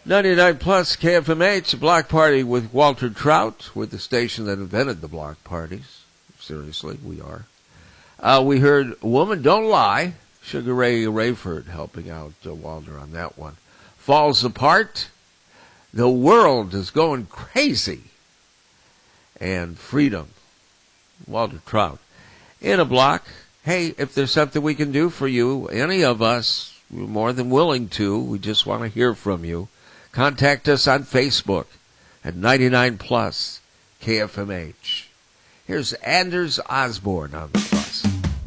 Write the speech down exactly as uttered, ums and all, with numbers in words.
ninety-nine plus K F M H, Block Party with Walter Trout. We're the station that invented the block parties. Seriously, we are. Uh, we heard Woman Don't Lie. Sugar Ray Rayford helping out uh, Walter on that one. Falls Apart. The World is Going Crazy. And Freedom. Walter Trout. In a block. Hey, if there's something we can do for you, any of us, we're more than willing to. We just want to hear from you. Contact us on Facebook at ninety-nine plus K F M H. Here's Anders Osborne on